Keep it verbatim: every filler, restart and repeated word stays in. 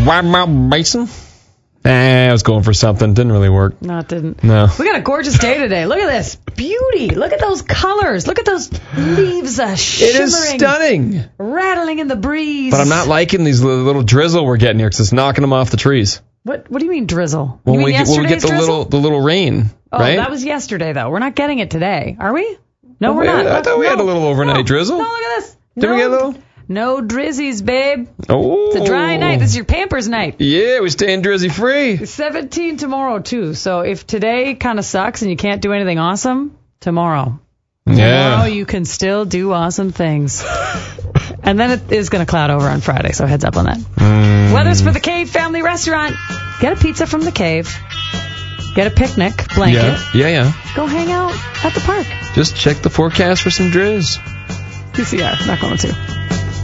Mason? Eh, I was going for something. Didn't really work. No, it didn't. No. We got a gorgeous day today. Look at this. Beauty. Look at those colors. Look at those leaves uh, shimmering. It is stunning. Rattling in the breeze. But I'm not liking these little, little drizzle we're getting here because it's knocking them off the trees. What What do you mean drizzle? When you we mean get, when we get the drizzle? little the little rain, oh, right? that was yesterday, though. We're not getting it today. Are we? No, we're Wait, not. I thought we no, had a little overnight no, drizzle. No, look at this. Did no, we get a little? No drizzies, babe. Oh. It's a dry night. This is your Pampers night. Yeah, we're staying drizzy free. seventeen tomorrow, too. So if today kind of sucks and you can't do anything awesome, tomorrow. Yeah. Tomorrow you can still do awesome things. And then it is going to cloud over on Friday, so heads up on that. Mm. Weather's for the Cave Family Restaurant. Get a pizza from the Cave. Get a picnic blanket. Yeah, yeah, yeah. Go hang out at the park. Just check the forecast for some drizz. P C R, not going to.